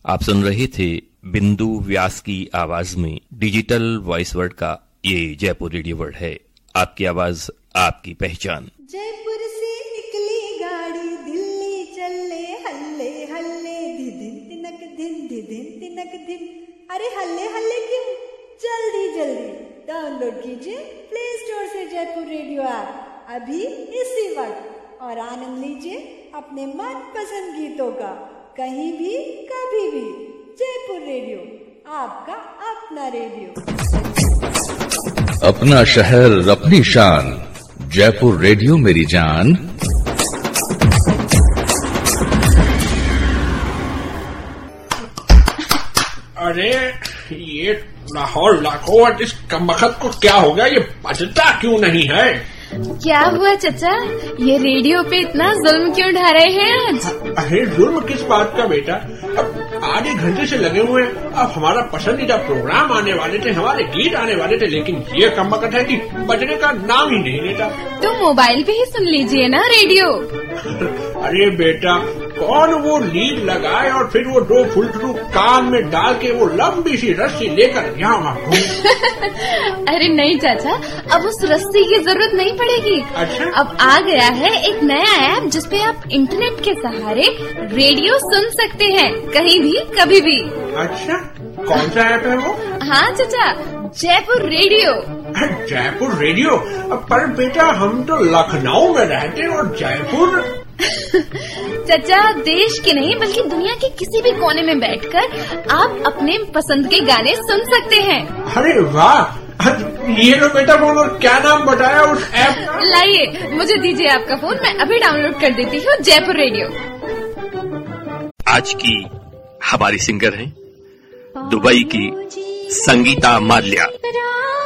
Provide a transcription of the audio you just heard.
आप सुन रहे थे बिंदु व्यास की आवाज में डिजिटल वॉइस वर्ड का ये जयपुर रेडियो वर्ड है। आपकी आवाज, आपकी पहचान। जयपुर से निकली गाड़ी, दिल्ली चले हल्ले हल्ले, धिदिन तिनक धिन, धिदिन तिनक धिन। अरे हल्ले हल्ले क्यों? जल्दी जल्दी डाउनलोड कीजिए प्ले स्टोर से जयपुर रेडियो ऐप अभी इसी वक्त और आनंद लीजिए अपने मनपसंद गीतों का, कहीं भी कभी भी। जयपुर रेडियो, आपका अपना रेडियो। अपना शहर अपनी शान, जयपुर रेडियो मेरी जान। अरे ये लाहौर लाखों इस कमबख्त को क्या हो गया? ये बजता क्यों नहीं है? क्या हुआ चचा? ये रेडियो पे इतना जुल्म क्यों ढा रहे हैं आज? अरे जुल्म किस बात का बेटा? अब आधे घंटे से लगे हुए हैं। अब हमारा पसंदीदा प्रोग्राम आने वाले थे, हमारे गीत आने वाले थे, लेकिन ये कमबख्त है कि बजने का नाम ही नहीं लेता। तो मोबाइल पे ही सुन लीजिए ना रेडियो। अरे बेटा, कौन वो लीड लगाए और फिर वो 2 फुलटू कान में डाल के वो लंबी सी रस्सी लेकर यहाँ वहाँ घूमे। अरे नहीं चाचा, अब उस रस्सी की जरूरत नहीं पड़ेगी। अच्छा? अब आ गया है एक नया ऐप जिसपे आप इंटरनेट के सहारे रेडियो सुन सकते हैं, कहीं भी कभी भी। अच्छा, कौन सा ऐप है वो? हाँ चाचा, जयपुर रेडियो। जयपुर रेडियो? पर बेटा हम तो लखनऊ में रहते हैं और जयपुर। चाचा, देश के नहीं बल्कि दुनिया के किसी भी कोने में बैठकर आप अपने पसंद के गाने सुन सकते हैं। अरे वाह! ये लो बेटा फोन। और क्या नाम बताया उस ऐप का? लाइए, मुझे दीजिए आपका फोन, मैं अभी डाउनलोड कर देती हूँ जयपुर रेडियो। आज की हमारी सिंगर हैं दुबई की संगीता माल्या।